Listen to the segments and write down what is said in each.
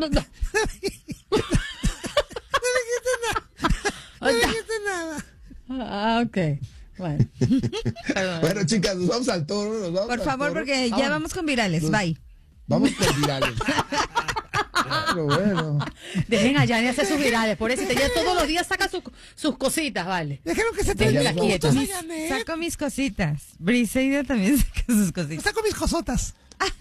no, no. No dijiste nada. Ah, ok. Bueno. Bueno, chicas, nos vamos al toro. Por favor, porque ya vamos con virales. Bye. Vamos con virales. Pero bueno. Dejen a Yanni hacer sus virales. Por eso ya todos los días saca sus cositas, ¿vale? Déjenlo que se te Déjenla quieta. Saco mis cositas. Briseida también saca sus cositas. Saco mis cosotas.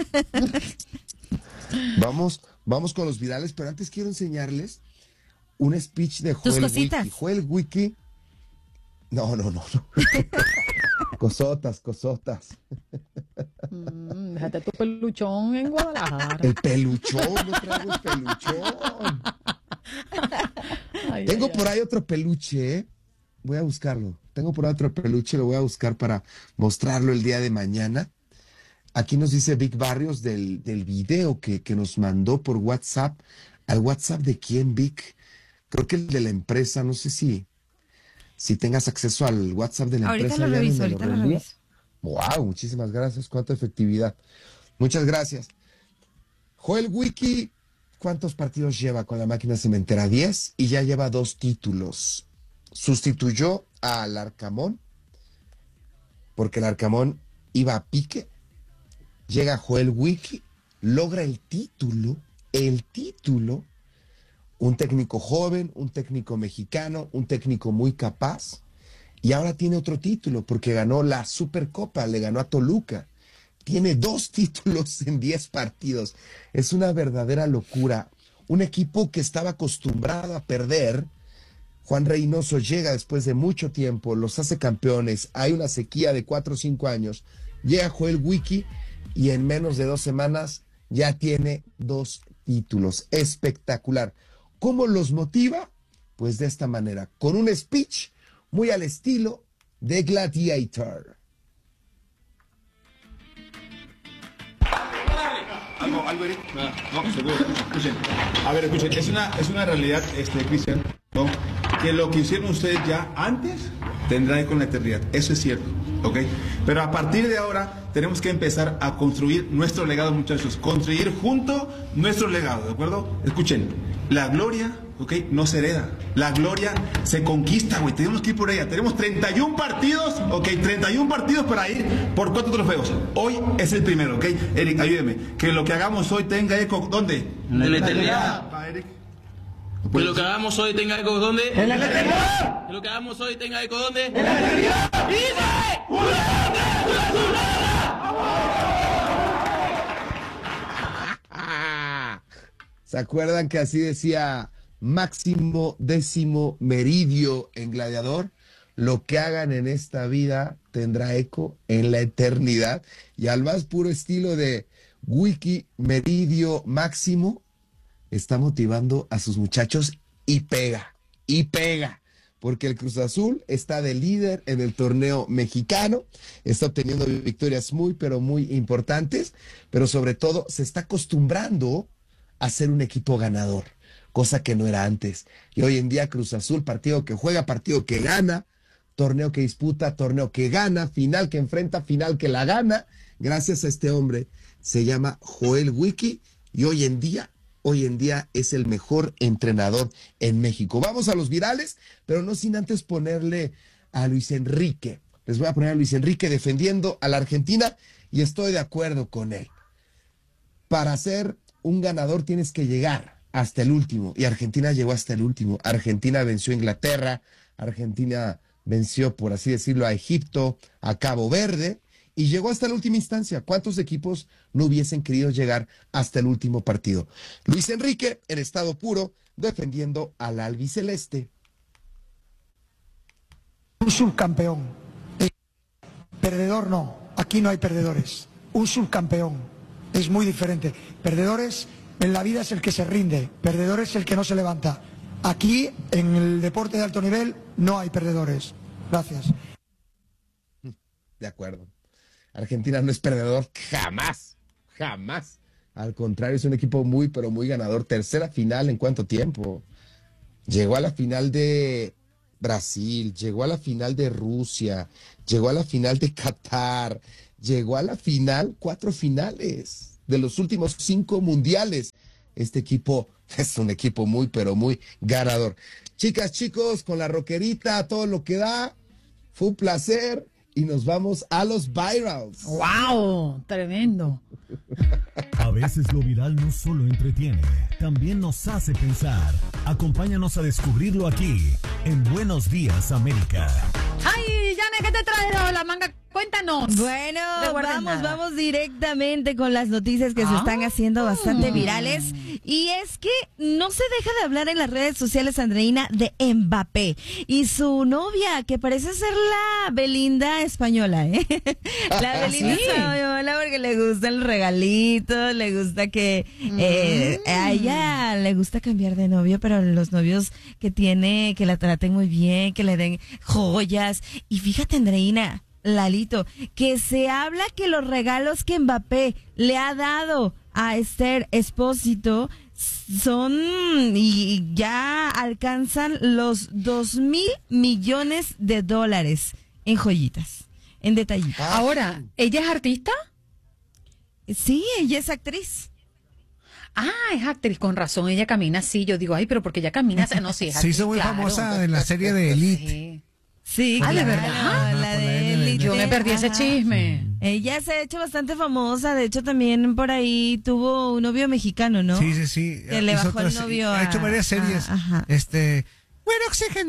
Vamos con los virales, pero antes quiero enseñarles un speech de ¿Tus Joel cositas? Wiki. Joel Wiki. No. Cosotas. Déjate tu peluchón en Guadalajara. El peluchón, no traigo el peluchón. Tengo por ahí otro peluche, ¿eh? Voy a buscarlo. Tengo por ahí otro peluche, lo voy a buscar para mostrarlo el día de mañana. Aquí nos dice Vic Barrios del video que nos mandó por WhatsApp. ¿Al WhatsApp de quién, Vic? Creo que el de la empresa, no sé si tengas acceso al WhatsApp de la empresa. Ahorita lo reviso. Wow, muchísimas gracias. Cuánta efectividad. Muchas gracias. Joel Wiki, ¿cuántos partidos lleva con la máquina cementera? 10 y ya lleva 2 títulos. Sustituyó al Arcamón porque el Arcamón iba a pique. Llega Joel Wiki, logra el título, un técnico joven, un técnico mexicano, un técnico muy capaz, y ahora tiene otro título porque ganó la Supercopa, le ganó a Toluca. Tiene 2 títulos en 10 partidos. Es una verdadera locura. Un equipo que estaba acostumbrado a perder. Juan Reynoso llega después de mucho tiempo, los hace campeones. Hay una sequía de 4 o 5 años. Llega Joel Wiki y en menos de 2 semanas ya tiene 2 títulos. Espectacular. ¿Cómo los motiva? Pues de esta manera, con un speech muy al estilo de Gladiator. ¿Algo, Eric? No, seguro. Escuchen. A ver, escuchen. Es una realidad, Cristian, ¿no? Que lo que hicieron ustedes ya antes tendrá con la eternidad. Eso es cierto, ¿ok? Pero a partir de ahora tenemos que empezar a construir nuestro legado, muchachos. Construir junto nuestro legado, ¿de acuerdo? Escuchen. La gloria, ¿ok? No se hereda. La gloria se conquista, güey. Tenemos que ir por ella. Tenemos 31 partidos, ¿ok? 31 partidos para ir por 4 trofeos. Hoy es el primero, ¿ok? Eric, ayúdeme. Que lo que hagamos hoy tenga eco, ¿dónde? En la eternidad. Va, Eric. Que lo que hagamos hoy tenga eco, ¿dónde? En la eternidad. Que lo que hagamos hoy tenga eco, ¿dónde? En la eternidad. ¿Se acuerdan que así decía Máximo Décimo Meridio en Gladiador? Lo que hagan en esta vida tendrá eco en la eternidad. Y al más puro estilo de Wiki Meridio Máximo, está motivando a sus muchachos y pega, porque el Cruz Azul está de líder en el torneo mexicano, está obteniendo victorias muy, pero muy importantes, pero sobre todo se está acostumbrando a ser un equipo ganador, cosa que no era antes. Y hoy en día Cruz Azul, partido que juega, partido que gana, torneo que disputa, torneo que gana, final que enfrenta, final que la gana, gracias a este hombre. Se llama Joel Wiki y hoy en día es el mejor entrenador en México. Vamos a los virales, pero no sin antes ponerle a Luis Enrique. Les voy a poner a Luis Enrique defendiendo a la Argentina y estoy de acuerdo con él. Para ser un ganador tienes que llegar hasta el último y Argentina llegó hasta el último. Argentina venció a Inglaterra, Argentina venció, por así decirlo, a Egipto, a Cabo Verde, y llegó hasta la última instancia. ¿Cuántos equipos no hubiesen querido llegar hasta el último partido? Luis Enrique, en estado puro, defendiendo al albiceleste. Un subcampeón. Perdedor no. Aquí no hay perdedores. Un subcampeón. Es muy diferente. Perdedores en la vida es el que se rinde. Perdedor es el que no se levanta. Aquí, en el deporte de alto nivel, no hay perdedores. Gracias. De acuerdo. Argentina no es perdedor jamás. Al contrario, es un equipo muy, pero muy ganador. Tercera final en cuánto tiempo. Llegó a la final de Brasil, llegó a la final de Rusia, llegó a la final de Qatar, llegó a la final, 4 finales de los últimos 5 mundiales. Este equipo es un equipo muy, pero muy ganador. Chicas, chicos, con la rockerita, todo lo que da, fue un placer y nos vamos a los virals. ¡Wow! Tremendo. A veces lo viral no solo entretiene, también nos hace pensar. Acompáñanos a descubrirlo aquí, en Buenos Días, América. ¡Ay, Yana, qué te traes de la manga? Cuéntanos. Bueno, No guardes nada. vamos directamente con las noticias que se están haciendo bastante virales. Y es que no se deja de hablar en las redes sociales, Andreina, de Mbappé y su novia, que parece ser la Belinda española, ¿eh? La Belinda ¿Sí? española, porque le gustan los regalitos, le gusta que a ella le gusta cambiar de novio, pero los novios que tiene, que la traten muy bien, que le den joyas. Y fíjate, Andreina, Lalito, que se habla que los regalos que Mbappé le ha dado a Esther Expósito son y ya alcanzan los 2,000 millones de dólares en joyitas, en detallitos. Ahora, ¿ella es artista? Sí, ella es actriz. Ah, es actriz, con razón, ella camina así. Yo digo, ay, pero porque ella camina así. No, sí, es Se actriz, hizo muy claro. famosa en la serie de Elite. Sí. Sí, Ah, ¿de claro, verdad? la Por la de N de Elite. Yo me perdí ese Ajá. chisme. Ella se ha hecho bastante famosa, de hecho también por ahí tuvo un novio mexicano, ¿no? Sí, sí, sí. Que le Hizo bajó el otras- novio Ha hecho a- varias series. ajá. Buena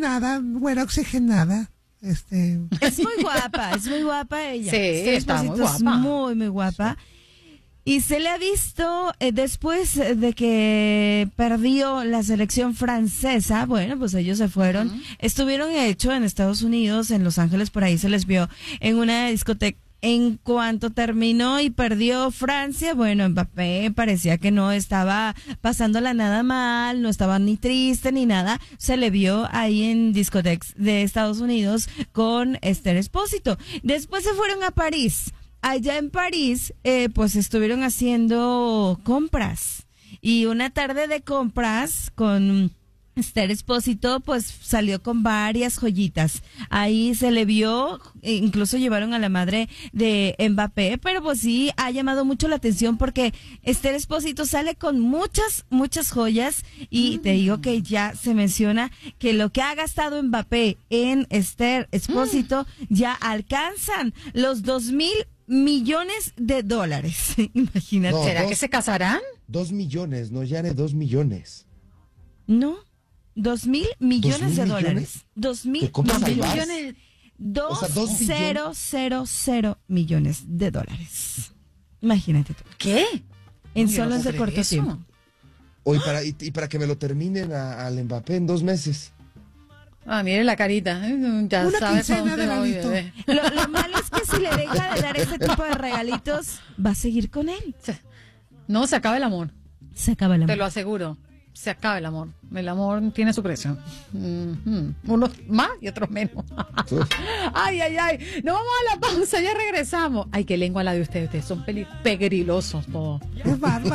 oxigenada. Es muy guapa ella. Sí, Esther está muy Expósito es guapa. muy, muy guapa. Y se le ha visto después de que perdió la selección francesa, bueno, pues ellos se fueron, estuvieron hecho en Estados Unidos, en Los Ángeles, por ahí se les vio en una discoteca. En cuanto terminó y perdió Francia, bueno, Mbappé parecía que no estaba pasándola nada mal, no estaba ni triste ni nada. Se le vio ahí en discotecas de Estados Unidos con Esther Expósito. Después se fueron a París. Allá en París, pues estuvieron haciendo compras. Y una tarde de compras con Esther Expósito, pues salió con varias joyitas. Ahí se le vio, incluso llevaron a la madre de Mbappé, pero pues sí ha llamado mucho la atención porque Esther Expósito sale con muchas joyas y te digo que ya se menciona que lo que ha gastado Mbappé en Esther Expósito ya alcanzan los 2,000 millones de dólares. Imagínate. No. ¿Será que se casarán? 2 millones, no, ya de 2 millones. No, 2,000 millones 2,000 de millones. dólares. 2,000 ¿Te compras al millones. Vars? Dos O sea, 2 0,000 millones de dólares. Imagínate tú. ¿Qué? En Yo solo no ese puedo corto creer eso. tiempo. Hoy y para que me lo terminen al Mbappé en 2 meses. Ah, mire la carita. Ya Una sabes a quincena dónde de voy, Lalito. bebé. Lo malo es que si le deja de dar ese tipo de regalitos, va a seguir con él. No, se acaba el amor. Se acaba la Te lo aseguro. Se acaba el amor. El amor tiene su precio. Unos más y otros menos. Ay, ay, ay. Nos vamos a la pausa, ya regresamos. Ay, qué lengua la de ustedes. Ustedes son pegrilosos todos. Es bárbaro.